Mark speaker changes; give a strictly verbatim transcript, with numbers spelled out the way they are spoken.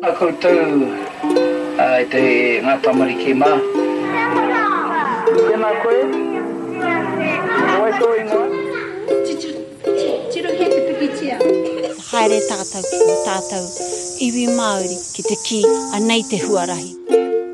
Speaker 1: A koutou ai te ngata mariki mā. Tēnā koe? Oe tō ingoa?
Speaker 2: Tiro he te pikitia. Haere tātou ki tātou iwi Māori ki te ki anei te huarahi.